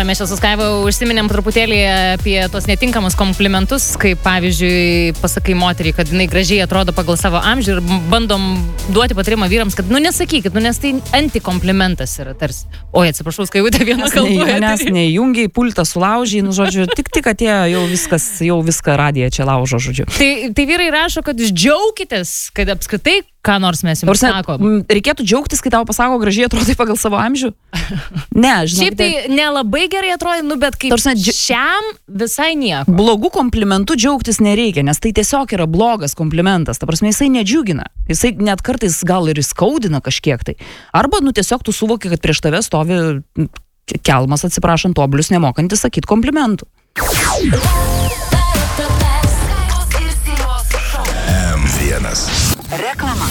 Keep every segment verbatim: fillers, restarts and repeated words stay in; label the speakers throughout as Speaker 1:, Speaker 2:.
Speaker 1: mes čia su Skaiva užsiminėm truputėlį apie tos netinkamus komplimentus, kaip pavyzdžiui, pasakai moteriai, kad jinai gražiai atrodo pagal savo amžių ir bandom duoti patarimą vyrams, kad nu nesakykit, nu nes tai antikomplimentas yra tarsi. Oi, atsiprašau, Skaivutė vieną kalbą.
Speaker 2: Manęs neįjungiai, pultą sulaužiai, nu žodžiu, tik tik atėjo, jau viskas, jau viską radiją čia laužo, žodžiu.
Speaker 1: Tai, tai vyrai rašo, kad jūs džiaukitės, kad apskritai ką nors mes jums sakom.
Speaker 2: Reikėtų džiaugtis, kai tau pasako gražiai atrodai pagal savo amžių? Ne, žinokite.
Speaker 1: Šiaip tai nelabai gerai atrodai, nu bet kaip Tarsime, dži... šiam visai nieko.
Speaker 2: Blogų komplimentų džiaugtis nereikia, nes tai tiesiog yra blogas komplimentas. Ta prasme, jisai nedžiugina. Jisai net kartais gal ir įskaudina kažkiek tai. Arba, nu tiesiog tu suvoki, kad prieš tave stovi kelmas, atsiprašant, toblius nemokantis sakyti komplimentų.
Speaker 3: em vienas.
Speaker 2: Reklama.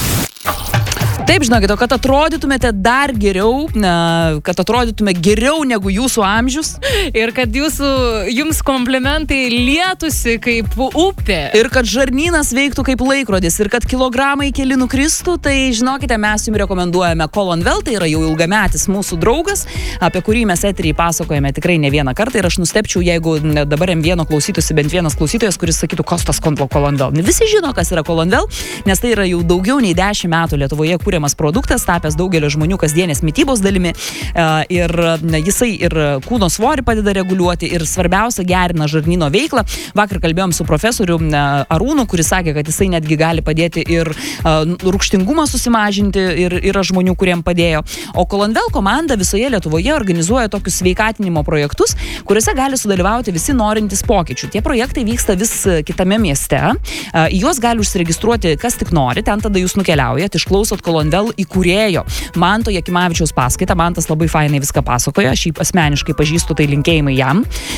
Speaker 2: Taip, žinokit, o kad atrodytumėte dar geriau, kad atrodytume geriau negu jūsų amžius.
Speaker 1: Ir kad jūsų, jums komplimentai lietusi kaip upė.
Speaker 2: Ir kad žarnynas veiktų kaip laikrodis. Ir kad kilogramai keli nukristų, tai žinokite, mes jums rekomenduojame Colonvel, tai yra jau ilgametis mūsų draugas, apie kurį mes eterį pasakojame tikrai ne vieną kartą. Ir aš nustepčiau, jeigu dabar em vieno klausytųsi bent vienas klausytojas, kuris sakytų, kas tas Colonvel. Visi žino, kas yra Colonvel, nes tai yra jau daugiau nei dešimt metų Lietuvoje kuriamas produktas, tapęs daugelio žmonių kasdienės mitybos dalimi ir jisai ir kūno svorį padeda reguliuoti ir svarbiausia gerina žarnyno veiklą. Vakar kalbėjom su profesoriu Arūnu, kuris sakė, kad jisai netgi gali padėti ir rūgštingumą susimažinti ir yra žmonių, kuriem padėjo. O Colonvel komanda visoje Lietuvoje organizuoja tokius sveikatinimo projektus, kuriuose gali sudalyvauti visi norintys pokyčių. Tie projektai vyksta vis kitame mieste. Į juos gali užsiregistruoti kas tik nori, ten tada jūs nukeliaujat, išklausot Colonvel įkūrėjo Manto Jakimavičiaus paskaitą. Mantas labai fainai viską pasakoja, aš jį asmeniškai pažįstu, tai linkėjimai jam.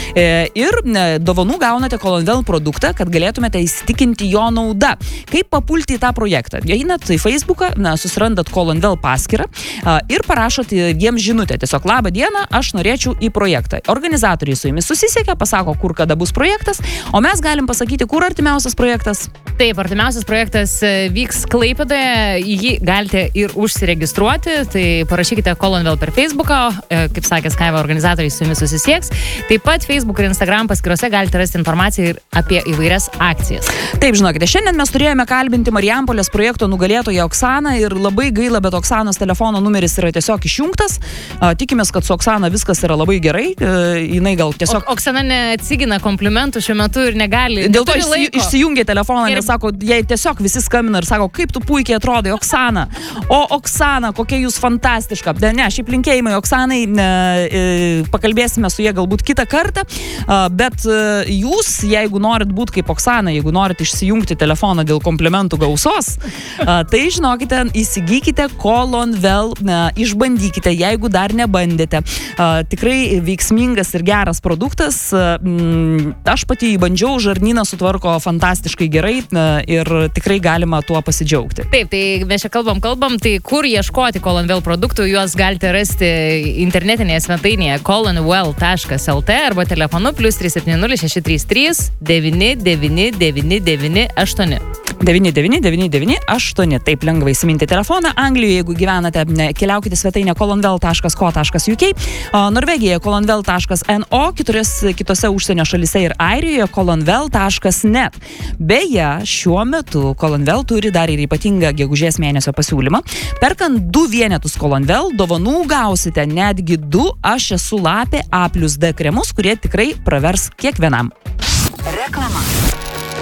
Speaker 2: Ir dovanų gaunate Colonvel produktą, kad galėtumėte įsitikinti jo naudą. Kaip papulti į tą projektą? Einat į Facebooką, na, susirandat Colonvel paskyrą ir parašot jiems žinutę. Tiesiog labą dieną, aš norėčiau į projektą. Organizatoriai su jumis susisiekia, pasako, kur kada bus projektas, o mes galim pasakyti, kur artimiausias projektas.
Speaker 1: Taip, artimiausias projektas vyks Klaipėdoje, jį galite ir užsiregistruoti, tai parašykite Colonvel per Facebooką, kaip sakė Skaiva, organizatoriai su jumis susisieks. Taip pat Facebook ir Instagram paskyrose galite rasti informaciją ir apie įvairias akcijas.
Speaker 2: Taip, žinokite, šiandien mes turėjome kalbinti Marijampolės projekto nugalėtoją Oksaną ir labai gaila, bet Oksanos telefono numeris yra tiesiog išjungtas. Tikimės, kad su Oksana viskas yra labai gerai. Jinai gal tiesiog...
Speaker 1: O, Oksana neatsigina komplimentų šiuo metu ir negali.
Speaker 2: Dėl to išsi, išsijungė telefoną ir sako, jai tiesiog visi skambina ir sako, kaip tu puikiai atrodai, Oksana. O Oksana, kokia jūs fantastiška. Ne, šiaip linkėjimai Oksanai, ne, pakalbėsime su jie galbūt kitą kartą, bet jūs, jeigu norit būti kaip Oksana, jeigu norit išsijungti telefoną dėl komplimentų gausos, tai žinokite, įsigykite Colonvel, išbandykite, jeigu dar nebandėte. Tikrai veiksmingas ir geras produktas. Aš pati jį bandžiau, žarnyną sutvarko fantastiškai gerai ir tikrai galima tuo pasidžiaugti.
Speaker 1: Taip, tai mes čia kalbam, kalbam, tai kur ieškoti Colonvel produktų, juos galite rasti internetinėje svetainėje colonvel taškas lt arba telefonu plus trys septyni nulis šeši trys trys devyni devyni devyni devyni aštuoni.
Speaker 2: devyni devyni devyni devyni aštuoni. Taip lengva įsiminti telefoną. Anglijoje, jeigu gyvenate, keliaukite svetainę colonvel taškas co taškas uk, Norvegijoje colonvel taškas no, kitose, kitose užsienio šalyse ir Airijoje colonvel taškas net. Beje, šiuo metu Colonvel turi dar ir ypatingą gegužės mėnesio pasiūlymą. Perkant du vienetus Colonvel, dovanų gausite netgi du Aš esu lapė A plus D kremus, kurie tikrai pravers kiekvienam. Reklama.